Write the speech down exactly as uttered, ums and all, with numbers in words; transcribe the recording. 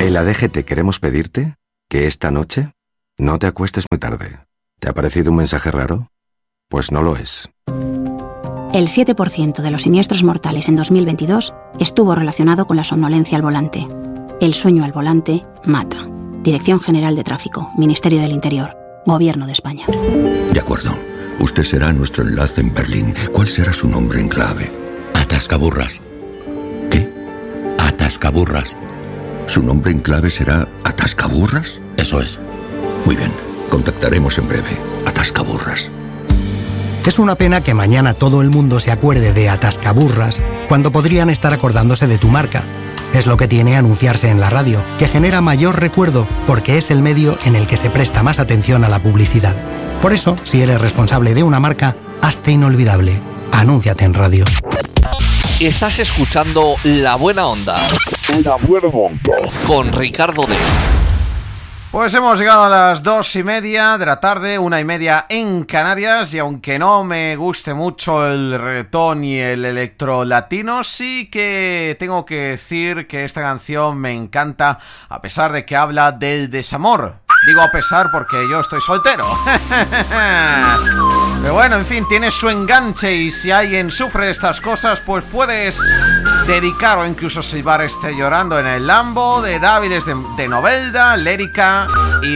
En la D G T queremos pedirte que esta noche no te acuestes muy tarde. ¿Te ha parecido un mensaje raro? Pues no lo es. El siete por ciento de los siniestros mortales en dos mil veintidós estuvo relacionado con la somnolencia al volante. El sueño al volante mata. Dirección General de Tráfico, Ministerio del Interior, Gobierno de España. De acuerdo. Usted será nuestro enlace en Berlín. ¿Cuál será su nombre en clave? Atascaburras. ¿Qué? Atascaburras. ¿Su nombre en clave será Atascaburras? Eso es. Muy bien. Contactaremos en breve. Atascaburras. Es una pena que mañana todo el mundo se acuerde de Atascaburras cuando podrían estar acordándose de tu marca. Es lo que tiene anunciarse en la radio, que genera mayor recuerdo porque es el medio en el que se presta más atención a la publicidad. Por eso, si eres responsable de una marca, hazte inolvidable. Anúnciate en radio. Estás escuchando La Buena Onda. La Buena Onda. Con Ricardo D. Pues hemos llegado a las dos y media de la tarde, una y media en Canarias, y aunque no me guste mucho el reggaetón y el electro latino, sí que tengo que decir que esta canción me encanta, a pesar de que habla del desamor. Digo a pesar porque yo estoy soltero. Pero bueno, en fin, tiene su enganche, y si alguien sufre de estas cosas, pues puedes dedicar o incluso silbar este Llorando en el Lambo de David de, de Novelda, Lérica y